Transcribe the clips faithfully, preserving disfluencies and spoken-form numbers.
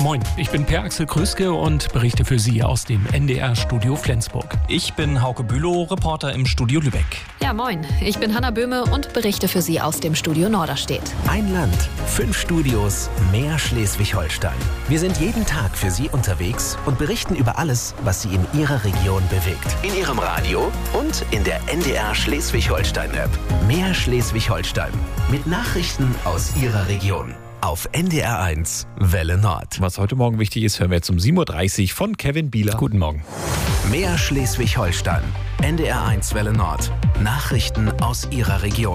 Moin, ich bin Per-Axel Krüske und berichte für Sie aus dem N D R-Studio Flensburg. Ich bin Hauke Bülow, Reporter im Studio Lübeck. Ja, moin, ich bin Hanna Böhme und berichte für Sie aus dem Studio Norderstedt. Ein Land, fünf Studios, mehr Schleswig-Holstein. Wir sind jeden Tag für Sie unterwegs und berichten über alles, was Sie in Ihrer Region bewegt. In Ihrem Radio und in der N D R Schleswig-Holstein-App. Mehr Schleswig-Holstein mit Nachrichten aus Ihrer Region. Auf N D R eins, Welle Nord. Was heute Morgen wichtig ist, hören wir jetzt um sieben Uhr dreißig von Kevin Bieler. Guten Morgen. Mehr Schleswig-Holstein. N D R eins, Welle Nord. Nachrichten aus Ihrer Region.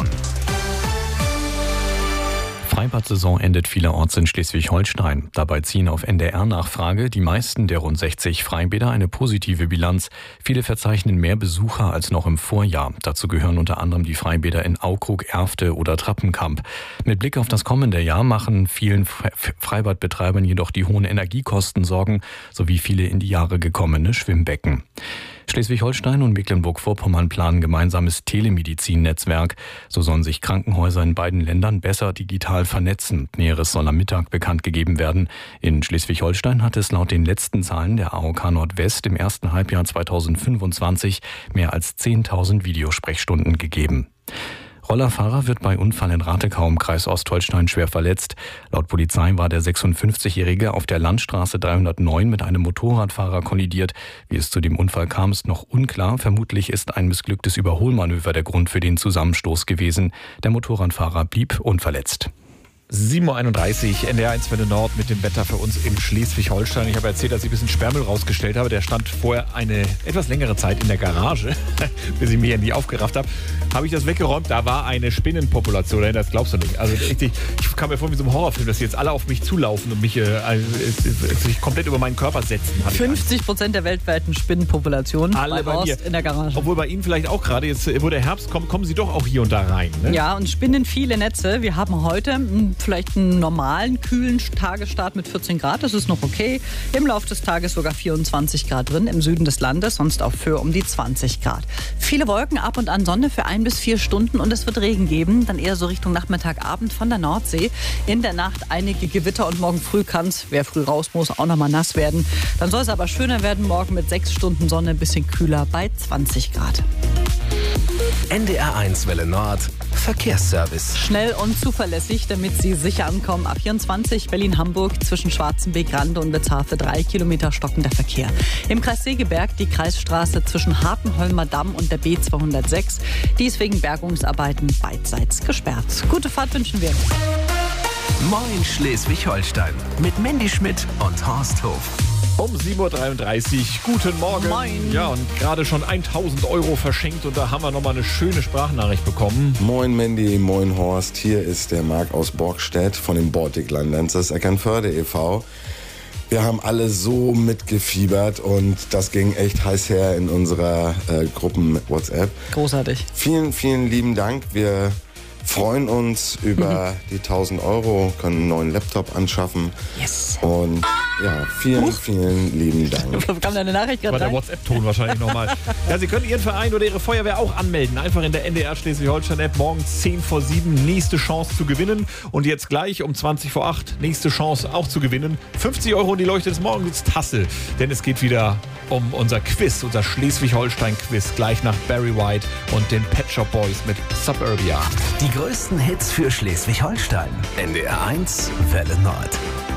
Freibad-Saison endet vielerorts in Schleswig-Holstein. Dabei ziehen auf N D R-Nachfrage die meisten der rund sechzig Freibäder eine positive Bilanz. Viele verzeichnen mehr Besucher als noch im Vorjahr. Dazu gehören unter anderem die Freibäder in Aukrug, Erfte oder Trappenkamp. Mit Blick auf das kommende Jahr machen vielen Freibadbetreibern jedoch die hohen Energiekosten Sorgen, sowie viele in die Jahre gekommene Schwimmbecken. Schleswig-Holstein und Mecklenburg-Vorpommern planen gemeinsames Telemedizin-Netzwerk. So sollen sich Krankenhäuser in beiden Ländern besser digital vernetzen. Näheres soll am Mittag bekannt gegeben werden. In Schleswig-Holstein hat es laut den letzten Zahlen der A O K Nordwest im ersten Halbjahr zweitausendfünfundzwanzig mehr als zehntausend Videosprechstunden gegeben. Rollerfahrer wird bei Unfall in Ratekau im Kreis Ostholstein schwer verletzt. Laut Polizei war der sechsundfünfzigjährige auf der Landstraße dreihundertneun mit einem Motorradfahrer kollidiert. Wie es zu dem Unfall kam, ist noch unklar. Vermutlich ist ein missglücktes Überholmanöver der Grund für den Zusammenstoß gewesen. Der Motorradfahrer blieb unverletzt. sieben Uhr einunddreißig, N D R eins Welle Nord mit dem Wetter für uns in Schleswig-Holstein. Ich habe erzählt, dass ich ein bisschen Sperrmüll rausgestellt habe. Der stand vorher eine etwas längere Zeit in der Garage, bis ich mich endlich aufgerafft habe. Habe ich das weggeräumt, da war eine Spinnenpopulation dahinter, das glaubst du nicht. Also richtig, ich kam mir vor wie so ein Horrorfilm, dass sie jetzt alle auf mich zulaufen und mich äh, äh, sich komplett über meinen Körper setzen. fünfzig Prozent der weltweiten Spinnenpopulation alle bei Horst mir. In der Garage. Obwohl bei Ihnen vielleicht auch gerade, jetzt wo der Herbst kommt, kommen Sie doch auch hier und da rein. Ne? Ja, und spinnen viele Netze. Wir haben heute mh, vielleicht einen normalen, kühlen Tagesstart mit vierzehn Grad. Das ist noch okay. Im Laufe des Tages sogar vierundzwanzig Grad drin. Im Süden des Landes sonst auf Höhe um die zwanzig Grad. Viele Wolken, ab und an Sonne für ein bis vier Stunden und es wird Regen geben. Dann eher so Richtung Nachmittag, Abend von der Nordsee. In der Nacht einige Gewitter und morgen früh kann es, wer früh raus muss, auch noch mal nass werden. Dann soll es aber schöner werden. Morgen mit sechs Stunden Sonne, ein bisschen kühler bei zwanzig Grad. N D R eins, Welle Nord. Verkehrsservice. Schnell und zuverlässig, damit Sie sicher ankommen. A vierundzwanzig Berlin-Hamburg zwischen Schwarzenbeek, Rande und Witzhafe. Drei Kilometer stockender Verkehr. Im Kreis Segeberg die Kreisstraße zwischen Hartenholmer Damm und der B zweihundertsechs. Die ist wegen Bergungsarbeiten beidseits gesperrt. Gute Fahrt wünschen wir. Moin Schleswig-Holstein mit Mandy Schmidt und Horst Hof. Um sieben Uhr dreiunddreißig, guten Morgen. Moin. Ja, und gerade schon tausend Euro verschenkt und da haben wir nochmal eine schöne Sprachnachricht bekommen. Moin Mandy, moin Horst, hier ist der Marc aus Borgstedt von den Baltic-Land Dancers Eckernförde e V Wir haben alle so mitgefiebert und das ging echt heiß her in unserer äh, Gruppen-WhatsApp. Großartig. Vielen, vielen lieben Dank. Wir freuen uns über mhm. die tausend Euro, können einen neuen Laptop anschaffen. Yes. Und ja, vielen, vielen lieben Dank. Kam da eine Nachricht gerade War der rein? WhatsApp-Ton wahrscheinlich nochmal. Ja, Sie können Ihren Verein oder Ihre Feuerwehr auch anmelden. Einfach in der N D R Schleswig-Holstein-App. Morgen zehn vor sieben, nächste Chance zu gewinnen. Und jetzt gleich um zwanzig vor acht, nächste Chance auch zu gewinnen. fünfzig Euro in die Leuchte des Morgens Tasse. Denn es geht wieder um unser Quiz, unser Schleswig-Holstein-Quiz. Gleich nach Barry White und den Pet Shop Boys mit Suburbia. Die größten Hits für Schleswig-Holstein. N D R eins, Welle Nord.